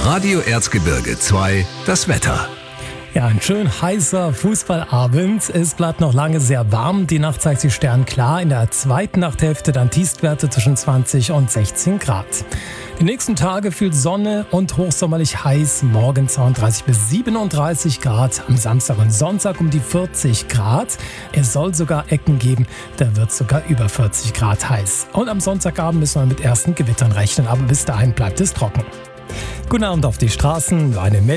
Radio Erzgebirge 2, das Wetter. Ja, ein schön heißer Fußballabend. Es bleibt noch lange sehr warm. Die Nacht zeigt sich sternklar. In der zweiten Nachthälfte dann Tiefstwerte zwischen 20 und 16 Grad. Die nächsten Tage viel Sonne und hochsommerlich heiß. Morgen 32 bis 37 Grad. Am Samstag und Sonntag um die 40 Grad. Es soll sogar Ecken geben. Da wird sogar über 40 Grad heiß. Und am Sonntagabend müssen wir mit ersten Gewittern rechnen. Aber bis dahin bleibt es trocken. Guten Abend auf die Straßen. Eine